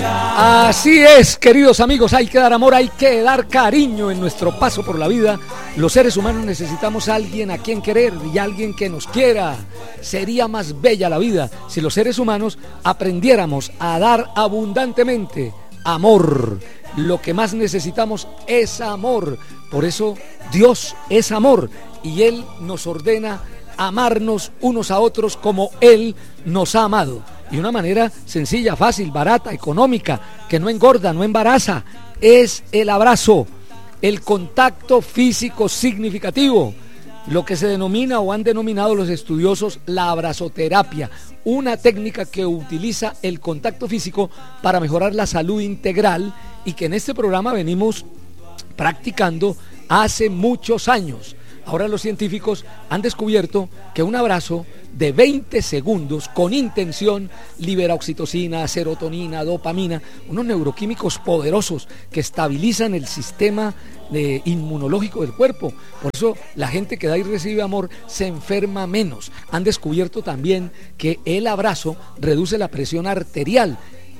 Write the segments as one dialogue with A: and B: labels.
A: Así es, queridos amigos, hay que dar amor, hay que dar cariño en nuestro paso por la vida. Los seres humanos necesitamos a alguien a quien querer y a alguien que nos quiera. Sería más bella la vida si los seres humanos aprendiéramos a dar abundantemente amor. Lo que más necesitamos es amor. Por eso Dios es amor y Él nos ordena amarnos unos a otros como Él nos ha amado. Y una manera sencilla, fácil, barata, económica, que no engorda, no embaraza, es el abrazo, el contacto físico significativo, lo que se denomina o han denominado los estudiosos la abrazoterapia, una técnica que utiliza el contacto físico para mejorar la salud integral y que en este programa venimos practicando hace muchos años. Ahora los científicos han descubierto que un abrazo de 20 segundos con intención libera oxitocina, serotonina, dopamina, unos neuroquímicos poderosos que estabilizan el sistema inmunológico del cuerpo. Por eso la gente que da y recibe amor se enferma menos. Han descubierto también que el abrazo reduce la presión arterial,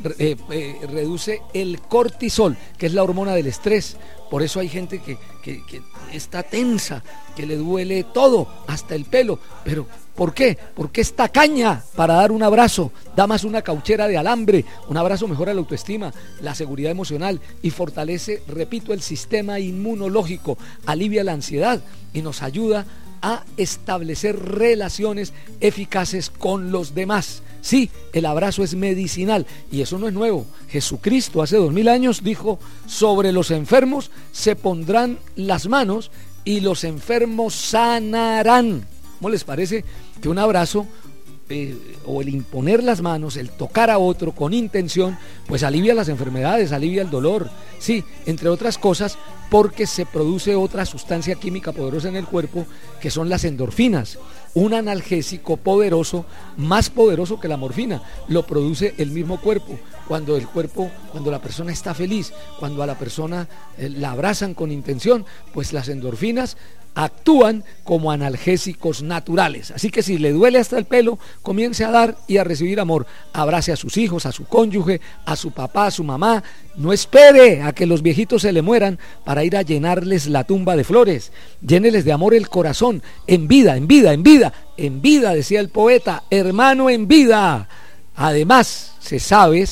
A: reduce el cortisol, que es la hormona del estrés. Por eso hay gente que está tensa, que le duele todo, hasta el pelo. Pero ¿por qué? Porque es tacaña para dar un abrazo, da más una cauchera de alambre. Un abrazo mejora la autoestima, la seguridad emocional y fortalece, repito, el sistema inmunológico, alivia la ansiedad y nos ayuda a establecer relaciones eficaces con los demás. Sí, el abrazo es medicinal y eso no es nuevo. Jesucristo hace 2000 años dijo: sobre los enfermos se pondrán las manos y los enfermos sanarán. ¿Cómo les parece que un abrazo o el imponer las manos, el tocar a otro con intención, pues alivia las enfermedades, alivia el dolor? Sí, entre otras cosas, porque se produce otra sustancia química poderosa en el cuerpo, que son las endorfinas, un analgésico poderoso, más poderoso que la morfina. Lo produce el mismo cuerpo. Cuando la persona está feliz, cuando a la persona la abrazan con intención, pues las endorfinas actúan como analgésicos naturales. Así que si le duele hasta el pelo, comience a dar y a recibir amor. Abrace a sus hijos, a su cónyuge, a su papá, a su mamá. No espere a que los viejitos se le mueran para ir a llenarles la tumba de flores. Lléneles de amor el corazón, en vida, en vida, en vida, en vida, decía el poeta, hermano, en vida. Además, se sabe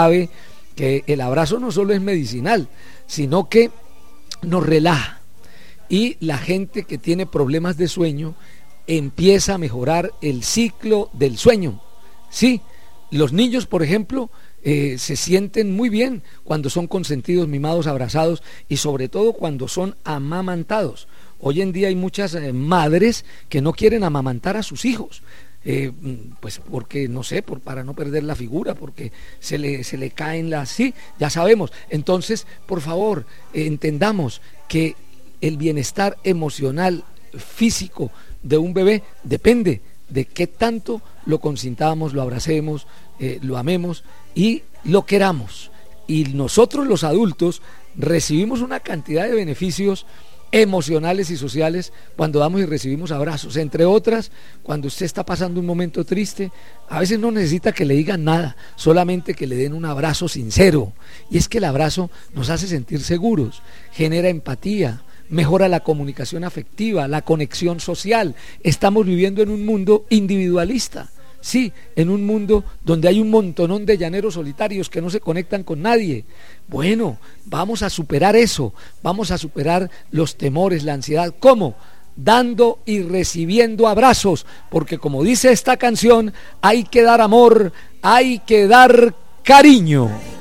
A: que el abrazo no solo es medicinal, sino que nos relaja. Y la gente que tiene problemas de sueño empieza a mejorar el ciclo del sueño. Sí, los niños, por ejemplo, se sienten muy bien cuando son consentidos, mimados, abrazados y sobre todo cuando son amamantados. Hoy en día hay muchas madres que no quieren amamantar a sus hijos. Pues porque no sé, para no perder la figura, porque se le caen las, sí, ya sabemos. Entonces, por favor, entendamos que el bienestar emocional, físico de un bebé depende de qué tanto lo consintamos, lo abracemos, lo amemos y lo queramos. Y nosotros los adultos recibimos una cantidad de beneficios emocionales y sociales cuando damos y recibimos abrazos. Entre otras, cuando usted está pasando un momento triste, a veces no necesita que le digan nada, solamente que le den un abrazo sincero. Y es que el abrazo nos hace sentir seguros, genera empatía, mejora la comunicación afectiva, la conexión social. Estamos viviendo en un mundo individualista. Sí, en un mundo donde hay un montonón de llaneros solitarios que no se conectan con nadie. Bueno, vamos a superar eso, vamos a superar los temores, la ansiedad. ¿Cómo? Dando y recibiendo abrazos, porque como dice esta canción, hay que dar amor, hay que dar cariño.